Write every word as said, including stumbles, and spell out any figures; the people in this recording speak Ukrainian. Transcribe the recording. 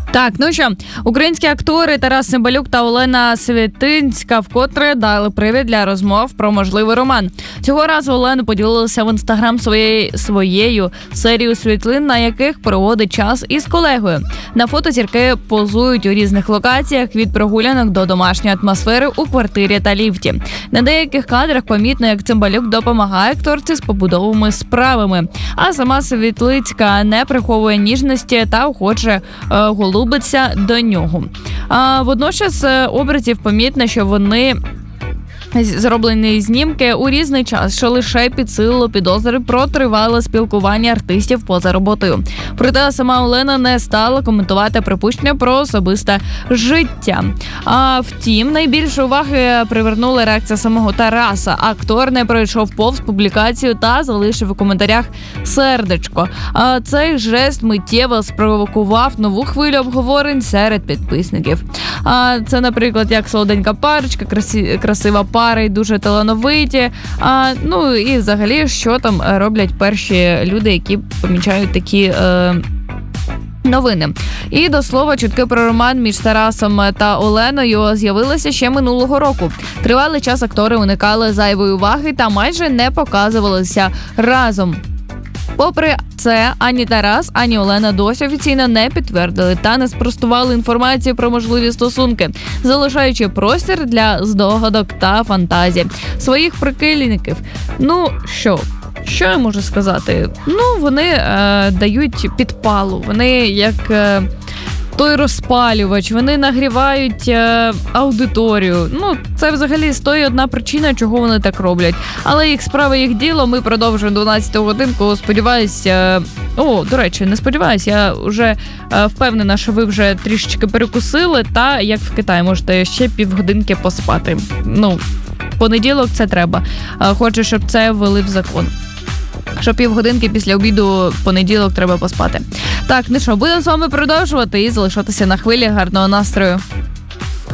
Так, ну що, українські актори Тарас Цимбалюк та Олена Світинська вкотре дали привід для розмов про можливий роман. Цього разу Олена поділилася в інстаграм своєю, своєю серією світлин, на яких проводить час із колегою. На фото зірки позують у різних локаціях, від прогулянок до домашньої атмосфери у квартирі та ліфті. На деяких кадрах помітно, як Цимбалюк допомагає акторці з побудовими справами, а сама Світлицька не приховує ніжності та охоче е, голубиться до нього. А водночас образів помітно, що вони зроблені знімки у різний час, що лише підсилило підозри про тривале спілкування артистів поза роботою. Проте сама Олена не стала коментувати припущення про особисте життя. А втім, найбільше уваги привернула реакція самого Тараса. Актор не пройшов повз публікацію та залишив у коментарях сердечко. А цей жест миттєво спровокував нову хвилю обговорень серед підписників. А це, наприклад, як солоденька парочка, красі... красива пара, пари дуже талановиті. А, ну і взагалі, що там роблять перші люди, які помічають такі е, новини. І до слова, чутки про роман між Тарасом та Оленою з'явилися ще минулого року. Тривалий час актори уникали зайвої уваги та майже не показувалися разом. Попри це, ані Тарас, ані Олена досі офіційно не підтвердили та не спростували інформацію про можливі стосунки, залишаючи простір для здогадок та фантазій своїх прихильників. Ну що, що я можу сказати? Ну, вони е, дають підпалу, вони як е, той розпалювач, вони нагрівають е, аудиторію. Ну, це взагалі стоїть одна причина, чого вони так роблять. Але їх справа, їх діло. Ми продовжуємо дванадцяту годинку. Сподіваюся, о, до речі, не сподіваюся, я вже е, впевнена, що ви вже трішечки перекусили, та, як в Китаї, можете ще півгодинки поспати. Ну, понеділок це треба. Е, хочу, щоб це ввели в закон. Що півгодинки після обіду понеділок треба поспати. Так, ну що, будемо з вами продовжувати і залишатися на хвилі. Гарного настрою.